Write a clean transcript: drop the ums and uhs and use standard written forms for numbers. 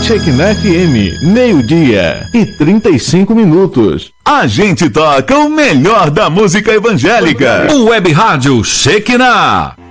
Shekinah FM, meio-dia e 35 minutos. A gente toca o melhor da música evangélica. O Web Rádio Shekinah.